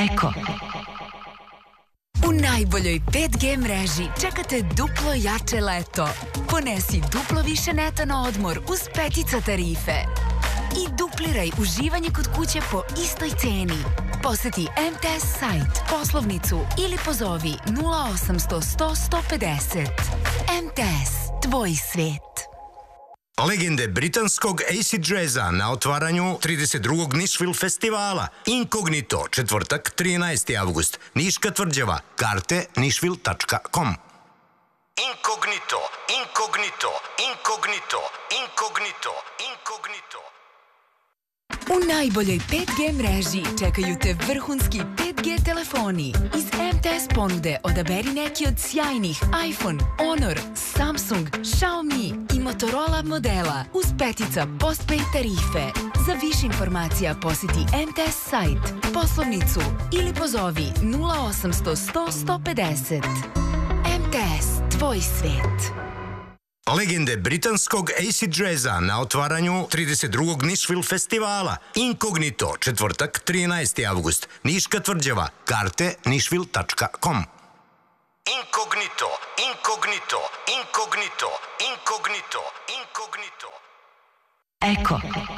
Eko. U najboljoj 5G mreži čekate duplo jače leto. Ponesi duplo više neto na odmor uz petica tarife. I dupliraj uživanje kod kuće po istoj ceni. Poseti MTS sajt, poslovnicu ili pozovi 0800 100 150. MTS, tvoj svijet. Legende britanskog acid jazza na otvaranju 32. Nashville festivala. Inkognito, četvrtak, 13. avgust. Niška tvrđava. Karte nashville.com. Inkognito, inkognito, inkognito, inkognito, inkognito. U najboljoj 5G mreži čekaju te vrhunski 5G telefoni. Iz MTS ponude odaberi neki od sjajnih iPhone, Honor, Samsung, Xiaomi i Motorola modela uz petica postpaid tarife. Za više informacija posjeti MTS sajt, poslovnicu ili pozovi 0800 100 150. MTS, tvoj svijet. Legende britanskog acid jazza na otvaranju 32. Nashville festivala. Inkognito, četvrtak, 13. avgust. Niška tvrđava. Karte nashville.com. Inkognito, inkognito, inkognito, inkognito, inkognito. Eko.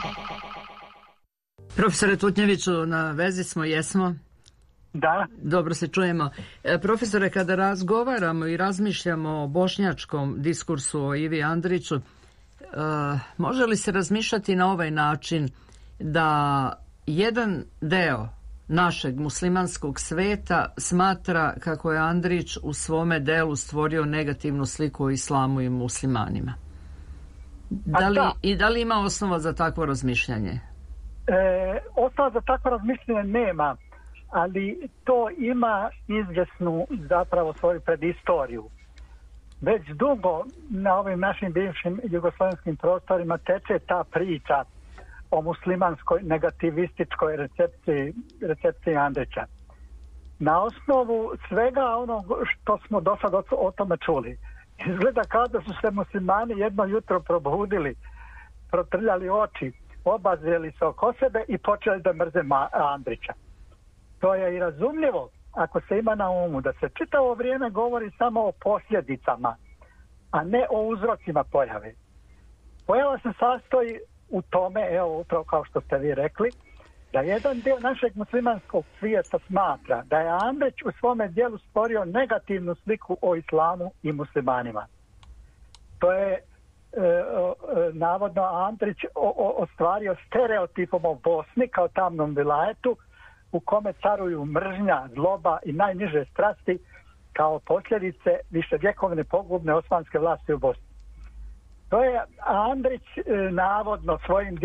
Profesore Tutnjeviću, na vezi smo, jesmo? Da. Dobro se čujemo. Profesore, kada razgovaramo i razmišljamo o bošnjačkom diskursu o Ivi Andriću, može li se razmišljati na ovaj način da jedan deo našeg muslimanskog sveta smatra kako je Andrić u svome delu stvorio negativnu sliku o islamu i muslimanima? Da li ima osnova za takvo razmišljanje? Osnova za takvo razmišljanje nema, ali to ima izvjesnu zapravo svoju predistoriju. Već dugo na ovim našim bivšim jugoslovenskim prostorima teče ta priča o muslimanskoj negativističkoj recepciji Andrića. Na osnovu svega onog što smo do sad o tome čuli, izgleda kao da su se muslimani jedno jutro probudili, protrljali oči, obazreli se oko sebe i počeli da mrze Andrića. To je i razumljivo ako se ima na umu da se čitavo vrijeme govori samo o posljedicama, a ne o uzrocima pojave. Pojava se sastoji u tome, evo upravo kao što ste vi rekli, da jedan dio našeg muslimanskog svijeta smatra da je Andrić u svome djelu stvorio negativnu sliku o islamu i muslimanima. To je navodno Andrić ostvario stereotipom o Bosni kao tamnom vilajetu u kome caruju mržnja, zloba i najniže strasti kao posljedice viševjekovne pogubne osmanske vlasti u Bosni. To je Andrić navodno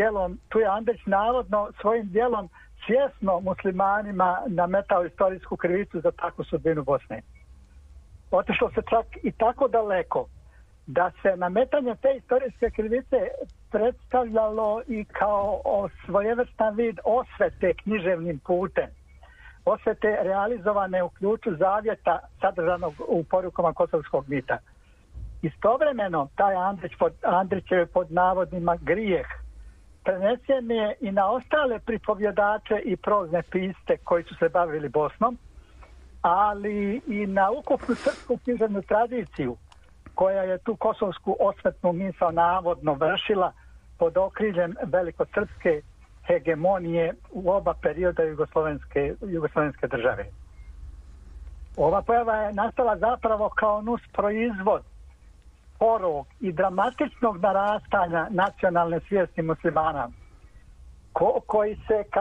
svojim djelom svjesno muslimanima nametao istorijsku krivicu za takvu sudbinu Bosne. Otišlo se čak i tako daleko da se nametanje te istorijske krivice predstavljalo i kao svojevrstan vid osvete književnim putem. Osvete realizovane u ključu zavjeta sadržanog u porukama Kosovskog mita. Istovremeno taj Andrićev pod navodnima grijeh prenesen je i na ostale pripovjedače i prozne piste koji su se bavili Bosnom, ali i na ukupnu srpsku književnu tradiciju koja je tu kosovsku osvetnu misao navodno vršila pod okriljem velikosrpske hegemonije u oba perioda jugoslovenske države. Ova pojava je nastala zapravo kao nus proizvod sporog i dramatičnog narastanja nacionalne svijesti muslimana koji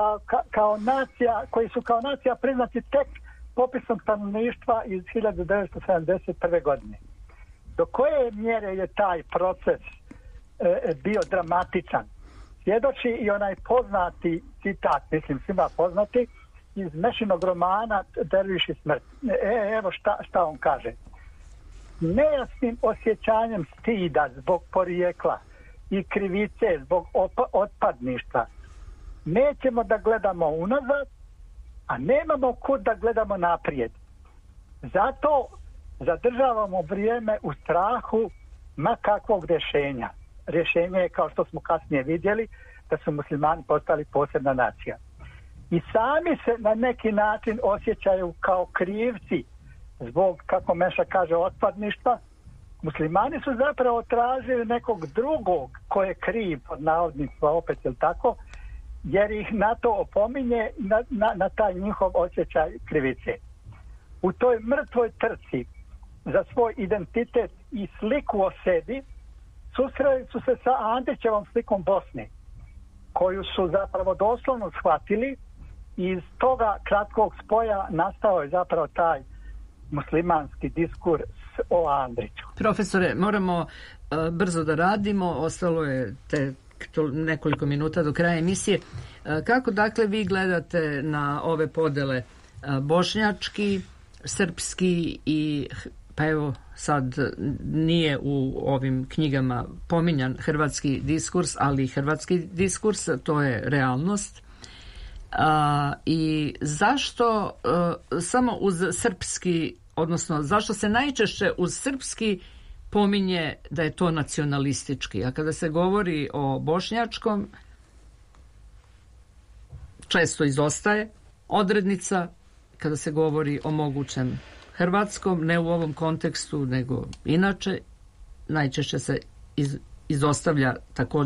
su kao nacija priznati tek popisom stanovništva iz 1971. godine. Do koje mjere je taj proces bio dramatičan? Svjedoči i onaj poznati citat, mislim svima poznati, iz Mešinog romana Derviš i smrt. Evo šta on kaže. Nejasnim osjećanjem stida zbog porijekla i krivice zbog otpadništva nećemo da gledamo unazad, a nemamo kud da gledamo naprijed. Zato zadržavamo vrijeme u strahu ma kakvog rješenja. Rješenje je, kao što smo kasnije vidjeli, da su muslimani postali posebna nacija. i sami se na neki način osjećaju kao krivci zbog, kako Meša kaže, otpadništva. Muslimani su zapravo tražili nekog drugog ko je kriv, pod navodnicima opet, ili tako, jer ih na to opominje, na taj njihov osjećaj krivice. U toj mrtvoj trci za svoj identitet i sliku o sebi susreli su se sa Andrićevom slikom Bosne, koju su zapravo doslovno shvatili, i iz toga kratkog spoja nastao je zapravo taj muslimanski diskurs o Andriću. Profesore, moramo brzo da radimo, ostalo je nekoliko minuta do kraja emisije. Kako dakle vi gledate na ove podele bošnjački, srpski i, pa evo sad nije u ovim knjigama pominjan hrvatski diskurs, ali hrvatski diskurs, to je realnost. I zašto samo uz srpski, odnosno zašto se najčešće uz srpski pominje da je to nacionalistički, a kada se govori o bošnjačkom često izostaje odrednica, kada se govori o mogućem hrvatskom, ne u ovom kontekstu nego inače, najčešće se izostavlja također